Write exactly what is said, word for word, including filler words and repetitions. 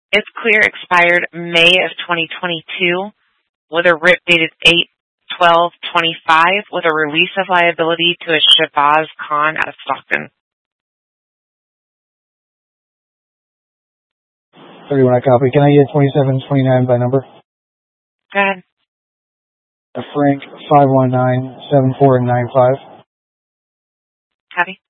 It's clear expired May of twenty twenty-two with a R I P dated eight twelve twenty-five with a release of liability to a Shabazz Khan out of Stockton. thirty-one, I copy. Can I get twenty-seven twenty-nine by number? Go ahead. A Frank five one nine seven four nine five. Copy.